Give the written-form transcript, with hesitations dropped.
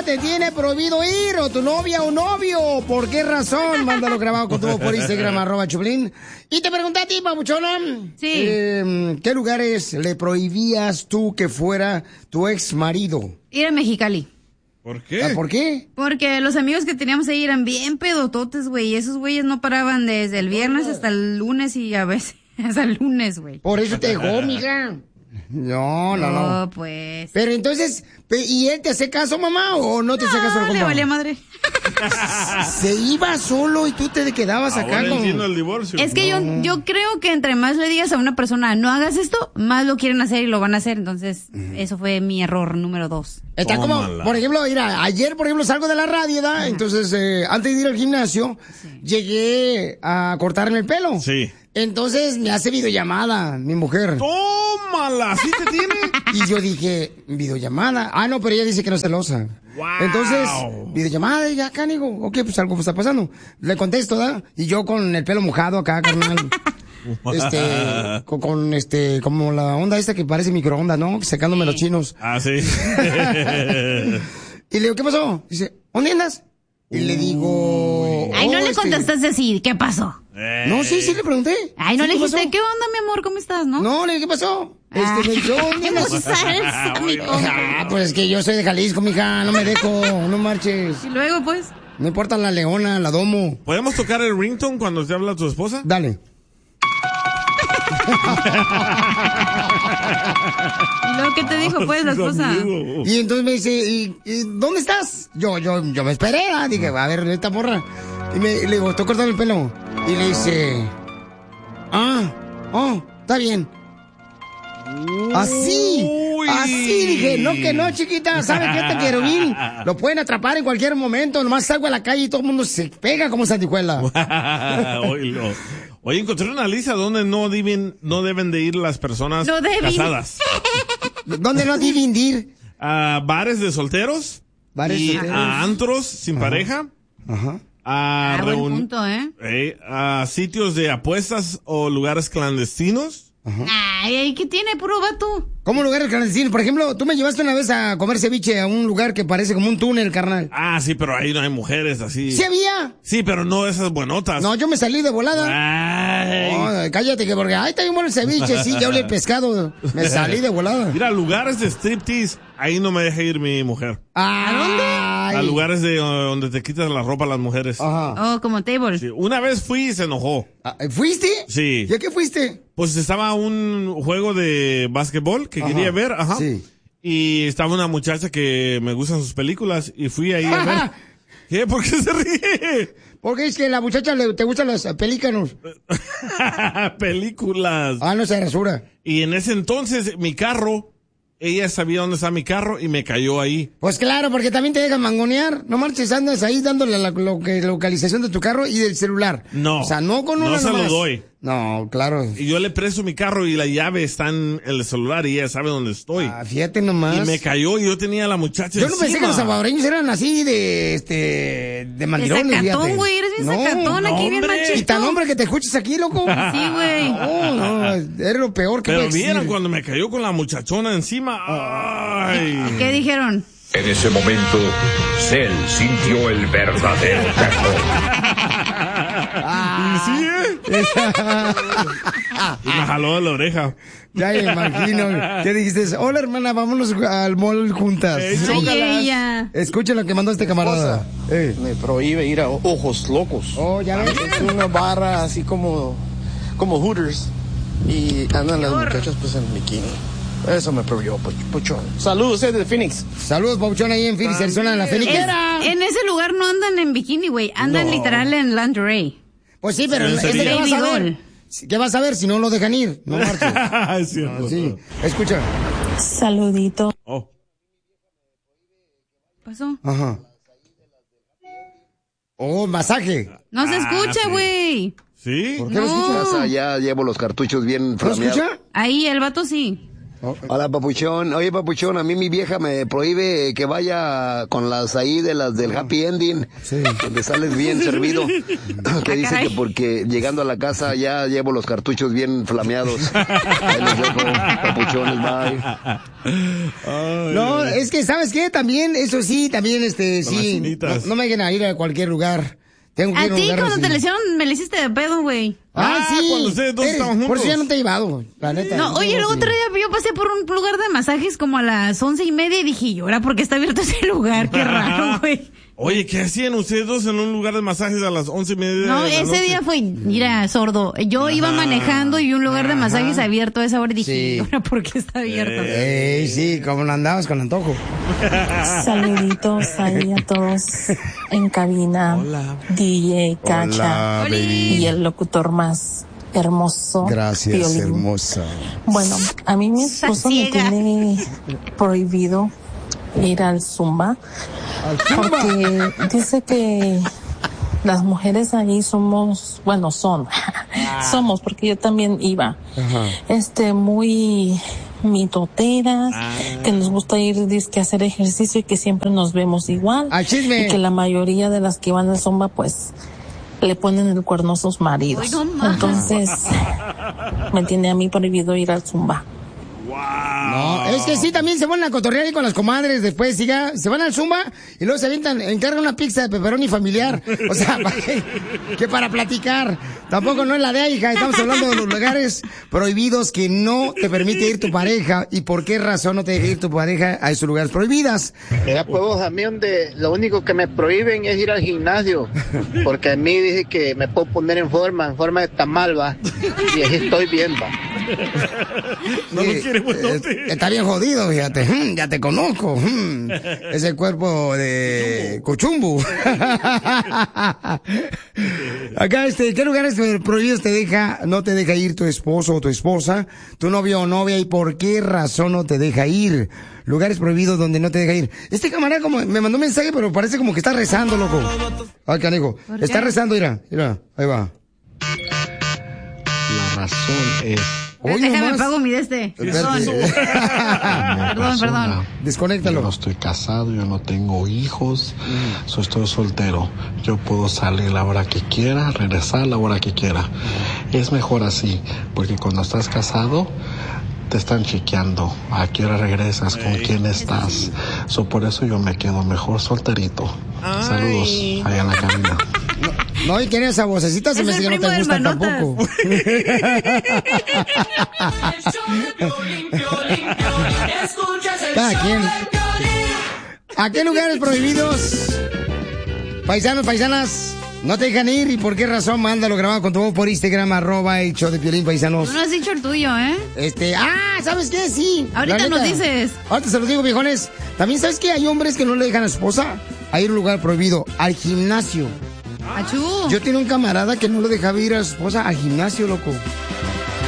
te tiene prohibido ir, o tu novia o novio. ¿Por qué razón? Mándalo grabado con tu voz por Instagram, @Choplin. Y te pregunté a ti, papuchona. Sí. ¿Qué lugares le prohibías tú que fuera tu ex marido? Ir a Mexicali. ¿Por qué? ¿Por qué? Porque los amigos que teníamos ahí eran bien pedototes, güey. Y esos güeyes no paraban desde el viernes hasta el lunes y a veces hasta el lunes, güey. Por eso te dejó, mija. No. No, pues. Pero entonces, ¿y él te hace caso, mamá, o no te hace caso? No, le valía madre. Se iba solo y tú te quedabas acá Ahora con... entiendo el divorcio. Es que yo creo que entre más le digas a una persona, no hagas esto, más lo quieren hacer y lo van a hacer. Entonces, eso fue mi error número 2. Está como, por ejemplo, mira, ayer, por ejemplo, salgo de la radio, ¿verdad? Entonces, antes de ir al gimnasio, llegué a cortarme el pelo. Sí. Entonces, me hace videollamada mi mujer. ¡Tómala! ¿Así te tiene? Y yo dije, ¿videollamada? Ah, no, pero ella dice que no es celosa. Wow. Entonces, videollamada, y acá, digo, ok, pues algo está pasando. Le contesto, ¿verdad? Y yo con el pelo mojado acá, carnal. Como la onda esta que parece microondas, ¿no? Secándome los chinos. Ah, sí. Y le digo, ¿qué pasó? Dice, ¿dónde andas? Y le digo... Ay, no le contestaste así, ¿qué pasó? No, sí le pregunté. Ay, no ¿Sí, le qué dijiste, pasó? ¿qué onda, mi amor? ¿Cómo estás, no? No, le dije, ¿qué pasó? Me dijo, ¿dónde andas? salsa, mijo. Pues es que yo soy de Jalisco, mija, no me dejo, no marches. Y luego, pues... No importa la leona, la domo. ¿Podemos tocar el ringtone cuando te habla tu esposa? Dale. ¿Y luego qué te dijo, pues, la esposa? Y entonces me dice, ¿y dónde estás? Yo me esperé, ¿ah? Dije, a ver, esta morra. Y le digo, estoy cortando el pelo. Y le dice, está bien. Así dije, no que no, chiquita, ¿sabe qué? Este querubín lo pueden atrapar en cualquier momento, nomás salgo a la calle y todo el mundo se pega como sandijuela. Oye, encontré una lista donde no deben de ir las personas casadas. ¿Dónde no deben de ir? A bares de solteros. A antros sin pareja. Ajá. A buen punto, a sitios de apuestas o lugares clandestinos. Ajá. Ay, ¿qué tiene? Puro vato. ¿Cómo lugares clandestinos? Por ejemplo, tú me llevaste una vez a comer ceviche a un lugar que parece como un túnel, carnal. Ah, sí, pero ahí no hay mujeres así. ¿Sí había? Sí, pero no esas buenotas. No, yo me salí de volada. Ay. No, cállate, que porque, está bien bueno el ceviche, sí, ya hablé el pescado. Me salí de volada. Mira, lugares de striptease, ahí no me deja ir mi mujer. ¿A dónde? A lugares donde te quitas la ropa a las mujeres. Ajá. Oh, como table. Sí, una vez fui y se enojó. ¿Fuiste? Sí. ¿Y a qué fuiste? Pues estaba un juego de básquetbol que quería ver, ajá. Sí. Y estaba una muchacha que me gustan sus películas y fui ahí a ver. ¿Qué? ¿Por qué se ríe? Porque es que a la muchacha te gustan los pelícanos. Películas. No se rasura. Y en ese entonces mi carro, ella sabía dónde está mi carro y me cayó ahí. Pues claro, porque también te dejan mangonear. No marches, andas ahí dándole la localización de tu carro y del celular. No. O sea, no con una No se nomás. lo doy. No, claro. Y yo le presto mi carro y la llave está en el celular y ella sabe dónde estoy. Fíjate nomás. Y me cayó y yo tenía a la muchacha Yo no pensé encima. que los salvadoreños eran así de mandirones, De sacatón, fíjate. güey, eres bien sacatón, aquí bien machito. Y tan hombre que te escuches aquí, loco. Sí, güey. No, eres lo peor que Pero puede existir. vieron cuando me cayó con la muchachona encima. Ay. ¿Qué dijeron? En ese momento, Cell sintió el verdadero terror. ¿Y sí, Y me jaló de la oreja. Ya me imagino. ¿Qué dijiste? Hola, hermana, vámonos al mall juntas. Ay, ella. Escucha lo que mandó este camarada. Me prohíbe ir a Ojos Locos. Ya ves. Es una barra así como Hooters. Y andan las muchachas pues en bikini. Eso me prohibió, Puchón. Saludos, de Phoenix. Saludos, Pauchón, ahí en Phoenix, Arizona, en la Phoenix. En ese lugar no andan en bikini, güey. Andan literal en lingerie. Pues sí, pero Sí, ¿qué vas a ver? Baby ¿Qué vas a ver si no lo dejan ir? No marches. Es cierto. Sí, escucha. Saludito. Oh. ¿Qué pasó? Ajá. Masaje. No se escucha, güey. ¿Sí? ¿Por qué no escuchas? Ya llevo los cartuchos bien ¿No flameados. escucha? Ahí, el vato sí. Hola, papuchón. Oye, papuchón, a mí mi vieja me prohíbe que vaya con las ahí de las del Happy Ending. Sí. Donde sales bien servido. Que dice que porque llegando a la casa ya llevo los cartuchos bien flameados. Ahí los dejo, papuchones, bye. No, es que, ¿sabes qué? También, eso sí, también, sí. No me dejen a ir a cualquier lugar. Tengo que ir a ti cuando te lesionaron me le hiciste de pedo, güey. Sí. Cuando ustedes dos estaban juntos. Por eso ya no te he llevado, la neta. No, oye, el otro día yo pasé por un lugar de masajes como a las 11:30 y dije, ¿y ahora por qué está abierto ese lugar? Qué raro, güey. Oye, ¿qué hacían ustedes dos en un lugar de masajes a las 11:30? No, ese día fue, mira, sordo. Yo iba manejando y vi un lugar de masajes abierto a esa hora y dije, ¿ahora por qué está abierto? Sí, como no andabas con antojo. Saluditos ahí a todos en cabina. Hola. DJ Cacha. Hola, y el locutor más hermoso. Gracias, Piolín. hermosa. Bueno, a mí mi esposo me tiene prohibido ir al Zumba. Porque dice que las mujeres ahí somos, bueno, somos, porque yo también iba, muy mitoteras, que nos gusta ir dizque a hacer ejercicio y que siempre nos vemos igual. Y que la mayoría de las que van al Zumba, pues, le ponen el cuerno a sus maridos. Entonces, me tiene a mí prohibido ir al Zumba. No, es que sí, también se van a cotorrear ahí con las comadres después, se van al Zumba y luego se encargan una pizza de pepperoni familiar. O sea, que para platicar. Tampoco no es la de ahí, hija. Estamos hablando de los lugares prohibidos que no te permite ir tu pareja. ¿Y por qué razón no te deja ir tu pareja a esos lugares prohibidos? Mira, pues a mí donde lo único que me prohíben es ir al gimnasio. Porque a mí dice que me puedo poner en forma de tamal, va. Y así estoy bien, va. No lo quiere, buenote. Está bien jodido, fíjate. Ya te conozco. Ese cuerpo de Cuchumbu. Acá, ¿qué lugares prohibidos no te deja ir tu esposo o tu esposa, tu novio o novia, y por qué razón no te deja ir? Lugares prohibidos donde no te deja ir. Este camarada como me mandó un mensaje, pero parece como que está rezando, loco. Ay, canijo. Está rezando, mira, ahí va. La razón es... Déjame pago mi Perdón. Desconéctalo. Yo no estoy casado, yo no tengo hijos, estoy soltero. Yo puedo salir la hora que quiera, regresar la hora que quiera. Es mejor así, porque cuando estás casado, te están chequeando. ¿A qué hora regresas? ¿Con quién estás? Por eso yo me quedo mejor solterito. Saludos, allá en la cabina. No, y que esa vocecita se me hace que no te gusta tampoco. Cada quien. ¿A qué lugares prohibidos, paisanos, paisanas, no te dejan ir? ¿Y por qué razón? Mándalo grabado con tu voz por Instagram, @el show de Piolín, paisanos. No has dicho el tuyo, ¿eh? ¿Sabes qué? Sí. Ahorita nos dices. Ahorita se los digo, viejones. También, ¿sabes qué? Hay hombres que no le dejan a su esposa a ir a un lugar prohibido, al gimnasio. Achú. Yo tenía un camarada que no lo dejaba ir a su esposa al gimnasio, loco.